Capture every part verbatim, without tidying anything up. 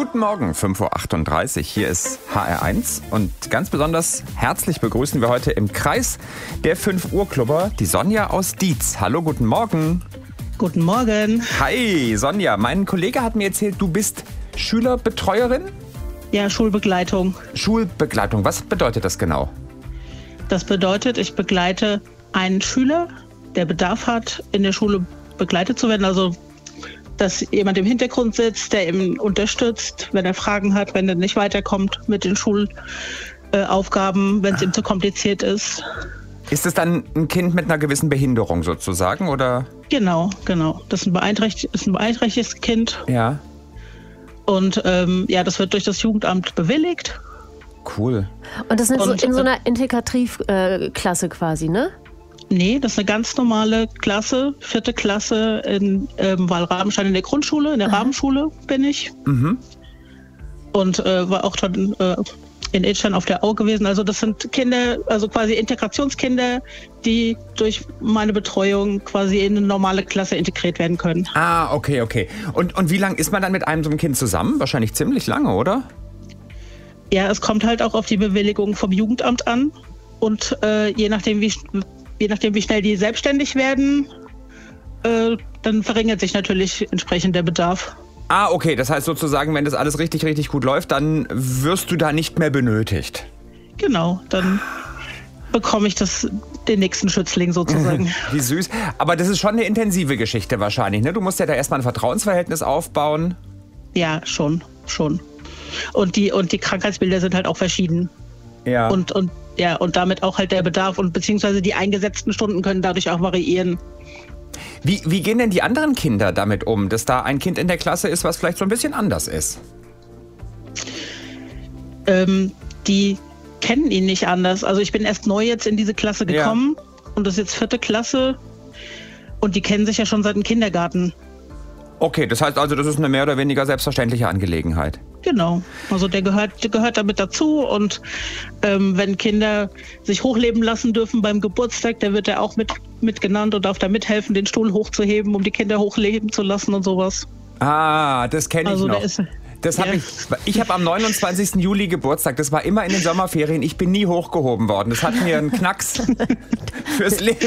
Guten Morgen, fünf Uhr achtunddreißig. Hier ist H R eins und ganz besonders herzlich begrüßen wir heute im Kreis der fünf Uhr Klubber die Sonja aus Dietz. Hallo, guten Morgen. Guten Morgen. Hi, Sonja. Mein Kollege hat mir erzählt, du bist Schülerbetreuerin? Ja, Schulbegleitung. Schulbegleitung, was bedeutet das genau? Das bedeutet, ich begleite einen Schüler, der Bedarf hat, in der Schule begleitet zu werden. Also, dass jemand im Hintergrund sitzt, der ihn unterstützt, wenn er Fragen hat, wenn er nicht weiterkommt mit den Schulaufgaben, wenn es ihm zu kompliziert ist. Ist es dann ein Kind mit einer gewissen Behinderung sozusagen, oder? Genau, genau. Das ist ein, beeinträchtig- ist ein beeinträchtigtes Kind. Ja. Und ähm, ja, das wird durch das Jugendamt bewilligt. Cool. Und das ist Und, so in so einer Integrativklasse quasi, ne? Nee, das ist eine ganz normale Klasse, vierte Klasse in ähm, Wallrabenstein in der Grundschule, in der Aha. Rabenschule bin ich. Mhm. Und äh, war auch schon äh, in Idstein auf der Au gewesen. Also das sind Kinder, also quasi Integrationskinder, die durch meine Betreuung quasi in eine normale Klasse integriert werden können. Ah, okay, okay. Und, und wie lange ist man dann mit einem so einem Kind zusammen? Wahrscheinlich ziemlich lange, oder? Ja, es kommt halt auch auf die Bewilligung vom Jugendamt an. Und äh, je nachdem, wie Je nachdem, wie schnell die selbstständig werden, äh, dann verringert sich natürlich entsprechend der Bedarf. Ah, okay. Das heißt sozusagen, wenn das alles richtig, richtig gut läuft, dann wirst du da nicht mehr benötigt. Genau, dann bekomme ich das, den nächsten Schützling sozusagen. Wie süß. Aber das ist schon eine intensive Geschichte wahrscheinlich, ne? Du musst ja da erstmal ein Vertrauensverhältnis aufbauen. Ja, schon, schon. Und die, und die Krankheitsbilder sind halt auch verschieden. Ja. Und, und, ja, und damit auch halt der Bedarf und beziehungsweise die eingesetzten Stunden können dadurch auch variieren. Wie, wie gehen denn die anderen Kinder damit um, dass da ein Kind in der Klasse ist, was vielleicht so ein bisschen anders ist? Ähm, die kennen ihn nicht anders. Also ich bin erst neu jetzt in diese Klasse gekommen ja. Und das ist jetzt vierte Klasse und die kennen sich ja schon seit dem Kindergarten. Okay, das heißt also, das ist eine mehr oder weniger selbstverständliche Angelegenheit. Genau, also der gehört, der gehört damit dazu und ähm, wenn Kinder sich hochleben lassen dürfen beim Geburtstag, der wird er auch mit, mit genannt und darf da mithelfen, den Stuhl hochzuheben, um die Kinder hochleben zu lassen und sowas. Ah, das kenne ich also noch. Der ist, Das hab ja. ich ich habe am neunundzwanzigsten Juli Geburtstag, das war immer in den Sommerferien, ich bin nie hochgehoben worden. Das hat mir einen Knacks fürs Leben.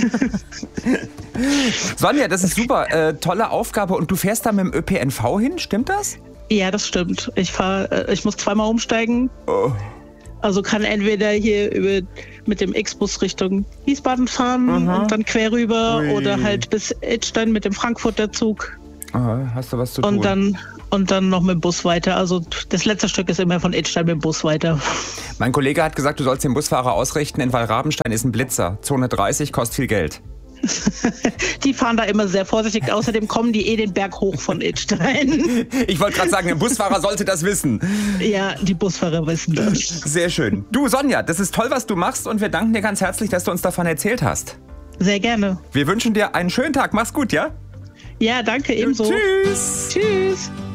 Sonja, das ist super, äh, tolle Aufgabe und du fährst da mit dem Ö P N V hin, stimmt das? Ja, das stimmt. Ich fahre, ich muss zweimal umsteigen. Oh. Also kann entweder hier über, mit dem X-Bus Richtung Wiesbaden fahren Mhm. und dann quer rüber Ui. oder halt bis Idstein mit dem Frankfurter Zug. Aha, hast du was zu tun? Und dann, und dann noch mit dem Bus weiter. Also das letzte Stück ist immer von Idstein mit dem Bus weiter. Mein Kollege hat gesagt, du sollst den Busfahrer ausrichten, in Wallrabenstein ist ein Blitzer. Zone dreißig, kostet viel Geld. Die fahren da immer sehr vorsichtig. Außerdem kommen die eh den Berg hoch von Idstein. Ich wollte gerade sagen, der Busfahrer sollte das wissen. Ja, die Busfahrer wissen das. Sehr schön. Du, Sonja, das ist toll, was du machst und wir danken dir ganz herzlich, dass du uns davon erzählt hast. Sehr gerne. Wir wünschen dir einen schönen Tag. Mach's gut, ja? Ja, danke, ebenso. Tschüss. Tschüss.